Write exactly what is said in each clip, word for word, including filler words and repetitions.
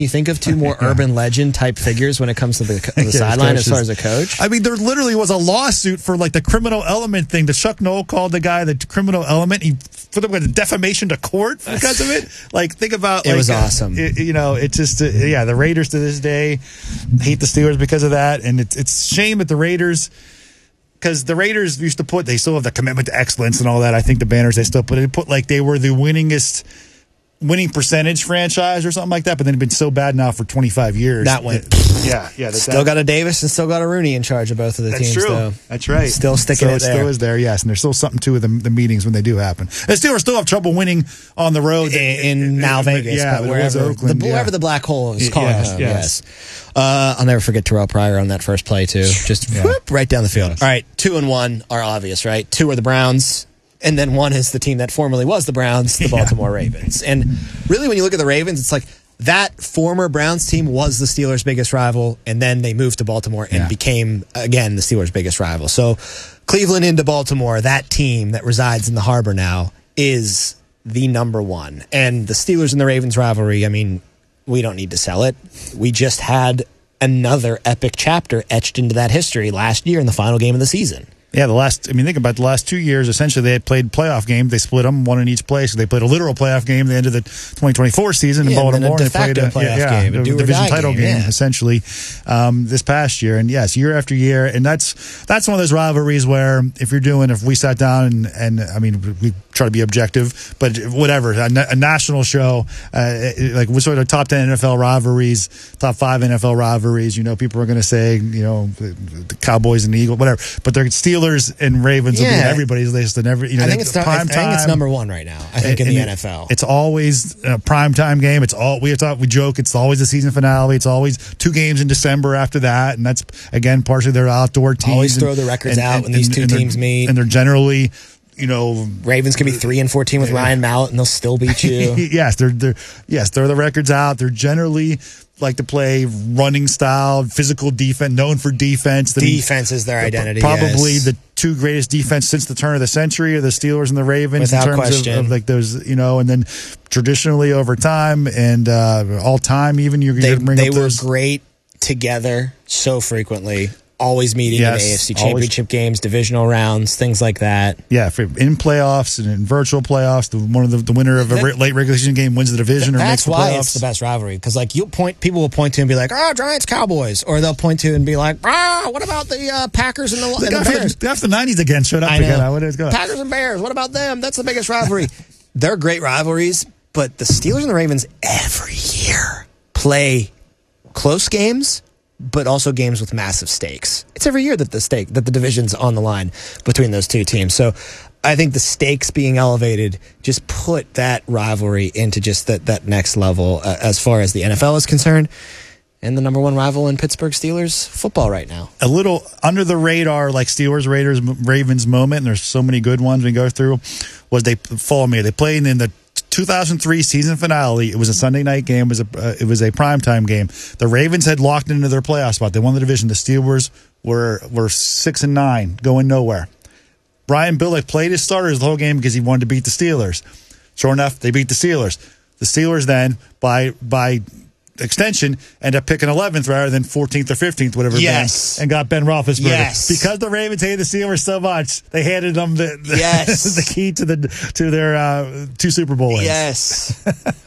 You think of two more yeah. urban legend type figures when it comes to the, the yeah, sideline as far as a coach? I mean, there literally was a lawsuit for like the criminal element thing. The Chuck Noll called the guy the criminal element. He put him with defamation to court because of it. Like, think about it like, was awesome. Uh, it, you know, it's just uh, yeah. The Raiders to this day hate the Steelers because of that, and it's it's a shame that the Raiders. Because the Raiders used to put, they still have the commitment to excellence and all that. I think the banners they still put, they put like they were the winningest. winning percentage franchise or something like that, but then it's been so bad now for twenty-five years. That went. Yeah, yeah. That, still that, got a Davis and still got a Rooney in charge of both of the that's teams. That's true. Though. That's right. Still sticking so it there. It still is there, yes. And there's still something to the, the meetings when they do happen. The Steelers still have trouble winning on the road. In, in, in now Vegas, yeah, but wherever, Oakland, the, yeah. wherever the black hole is calling yes, home. Yes. yes. Uh, I'll never forget Terrell Pryor on that first play, too. Just yeah. whoop, right down the field. Yes. All right, two and one are obvious, right? Two are the Browns. And then one is the team that formerly was the Browns, the Baltimore yeah. Ravens. And really, when you look at the Ravens, it's like that former Browns team was the Steelers' biggest rival, and then they moved to Baltimore and yeah. became, again, the Steelers' biggest rival. So Cleveland into Baltimore, that team that resides in the harbor now, is the number one. And the Steelers and the Ravens rivalry, I mean, we don't need to sell it. We just had another epic chapter etched into that history last year in the final game of the season. Yeah, the last, I mean, think about the last two years, essentially they had played playoff games. They split them, one in each place. They played a literal playoff game at the end of the twenty twenty-four season in yeah, Baltimore. And, and they played a playoff yeah, game, yeah, a a division title game, game yeah. essentially, um, this past year. And yes, year after year. And that's that's one of those rivalries where if you're doing, if we sat down and, and I mean, we try to be objective, but whatever, a, a national show, uh, like we're sort of top ten N F L rivalries, top five N F L rivalries, you know, people are going to say, you know, the, the Cowboys and the Eagles, whatever. But they're Steelers and Ravens. Yeah. Will be in everybody's list and every you know I think it's prime I, I time. think it's number one right now. I think in and the it, N F L, it's always a prime time game. It's all we talk. We joke. It's always the season finale. It's always two games in December after that, and that's again partially their outdoor teams. Always and, throw the records and, out and, when these and, two and teams meet, and they're generally. You know, Ravens can be three and fourteen with Ryan Mallett, and they'll still beat you. yes, they're they're yes, they're the records out. They're generally like to play running style, physical defense, known for defense. The, defense is their identity. Probably yes. the two greatest defense since the turn of the century are the Steelers and the Ravens. Without in terms question. Of, of like those, you know, and then traditionally over time and uh, all time, even you're they, going to bring they up were those. great together so frequently. Always meeting yes, in A F C Championship always. games, divisional rounds, things like that. Yeah, for in playoffs and in virtual playoffs, the, one of the, the winner of a that, late regular season game wins the division th- or makes the playoffs. That's why it's the best rivalry because, like, you'll point people will point to and be like, "Oh, Giants, Cowboys," or they'll point to and be like, "Ah, what about the uh, Packers and the, and the Bears?" The, after the nineties again showed up I again. know. What is going? Packers and Bears. What about them? That's the biggest rivalry. They're great rivalries, but the Steelers and the Ravens every year play close games. But also games with massive stakes. It's every year that the stake that the division's on the line between those two teams. So I think the stakes being elevated just put that rivalry into just that, that next level uh, as far as the N F L is concerned. And the number one rival in Pittsburgh Steelers football right now. A little under the radar, like Steelers, Raiders, Ravens moment, and there's so many good ones we go through, was they follow me. They played in the two thousand three season finale. It was a Sunday night game. It was a uh, it was a primetime game. The Ravens had locked into their playoff spot. They won the division. The Steelers were were six and nine, going nowhere. Brian Billick played his starters the whole game because he wanted to beat the Steelers. Sure enough, they beat the Steelers. The Steelers then, by by extension, end up picking eleventh rather than fourteenth or fifteenth, whatever. Yes. Ben, and got Ben Roethlisberger. Yes. Because the Ravens hated the Steelers so much, they handed them the the, yes. the key to the to their uh, two Super Bowl wins. Yes.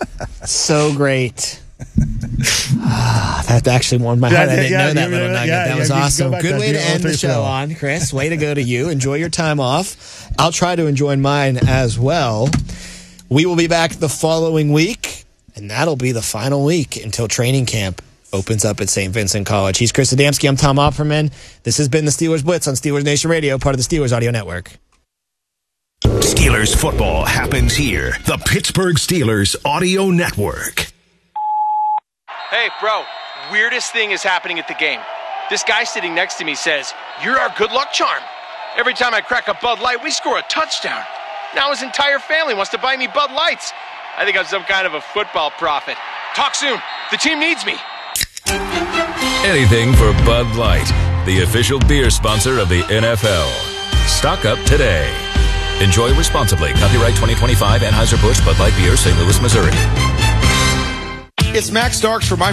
So great. ah, that actually warmed my heart. I didn't yeah, know that yeah, little nugget. yeah, that yeah, was awesome. Good way to end the show on, Chris. Way to go to you. Enjoy your time off. I'll try to enjoy mine as well. We will be back the following week, and that'll be the final week until training camp opens up at Saint Vincent College. He's Chris Adamski. I'm Tom Opperman. This has been the Steelers Blitz on Steelers Nation Radio, part of the Steelers Audio Network. Steelers football happens here. The Pittsburgh Steelers Audio Network. Hey, bro, weirdest thing is happening at the game. This guy sitting next to me says, "You're our good luck charm. Every time I crack a Bud Light, we score a touchdown. Now his entire family wants to buy me Bud Lights. I think I'm some kind of a football prophet. Talk soon. The team needs me." Anything for Bud Light, the official beer sponsor of the N F L. Stock up today. Enjoy responsibly. Copyright twenty twenty-five Anheuser-Busch Bud Light Beer, Saint Louis, Missouri. It's Max Starks for my